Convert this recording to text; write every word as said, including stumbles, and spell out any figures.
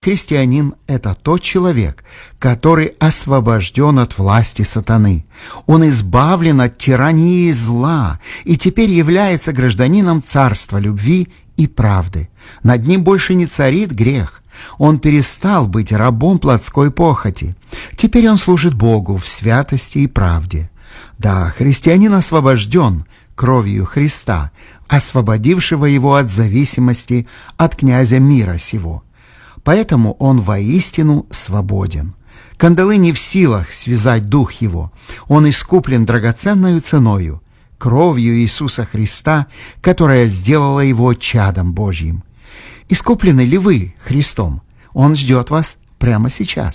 Христианин – это тот человек, который освобожден от власти сатаны. Он избавлен от тирании зла и теперь является гражданином царства любви и правды. Над ним больше не царит грех. Он перестал быть рабом плотской похоти. Теперь он служит Богу в святости и правде. Да, христианин освобожден кровью Христа, освободившего его от зависимости от князя мира сего. Поэтому он воистину свободен. Кандалы не в силах связать дух его. Он искуплен драгоценною ценою, кровью Иисуса Христа, которая сделала его чадом Божьим. Искуплены ли вы Христом? Он ждет вас прямо сейчас.